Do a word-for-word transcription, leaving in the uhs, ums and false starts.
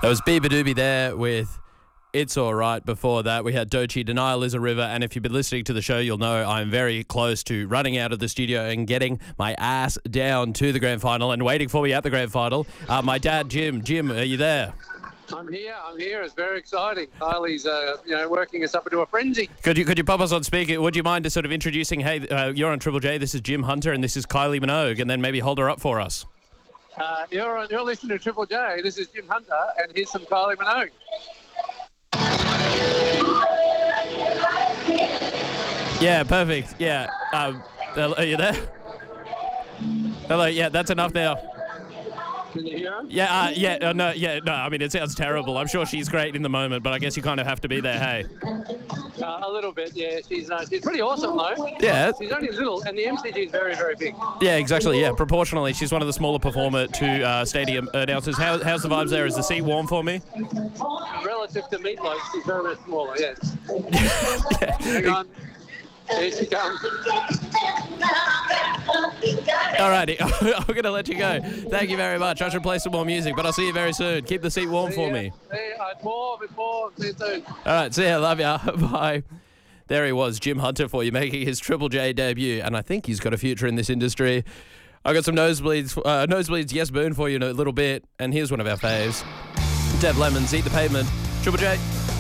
There was Bieber Doobie there with It's Alright. Before that, we had Doechii, Denial is a River. And if you've been listening to the show, you'll know I'm very close to running out of the studio and getting my ass down to the grand final. And waiting for me at the grand final, uh, my dad, Jim. Jim, are you there? I'm here. I'm here. It's very exciting. Kylie's, uh, you know, working us up into a frenzy. Could you could you pop us on speaker? Would you mind just sort of introducing, hey, uh, you're on Triple J, this is Jim Hunter, and this is Kylie Minogue, and then maybe hold her up for us. Uh, you're, on, you're listening to Triple J. This is Jim Hunter, and here's some Kylie Minogue. Yeah, perfect. Yeah. Um, are you there? Hello. Yeah, that's enough now. Can you hear her? Yeah, uh, yeah, uh, no, yeah, no. I mean, it sounds terrible. I'm sure she's great in the moment, but I guess you kind of have to be there. Hey. Uh, a little bit, yeah. She's uh, she's pretty awesome though. Yeah. She's only little, and the M C G is very, very big. Yeah, exactly. Yeah, proportionally, she's one of the smaller performer to uh, stadium announcers. How, how's the vibes there? Is the seat warm for me? Relative to Meatloaf, she's very much smaller. Yes. Yeah. Hang on. Here she comes. Alrighty, I'm going to let you go. Thank you very much. I should play some more music, but I'll see you very soon. Keep the seat warm See for ya. me. See ya. It's warm. It's warm. See you soon. All right, see ya. Love ya. Bye. There he was, Jim Hunter, for you, making his Triple J debut, and I think he's got a future in this industry. I got some nosebleeds, uh, nosebleeds, yes, burn for you in a little bit, and here's one of our faves. Dev Lemons, Eat the Pavement. Triple J.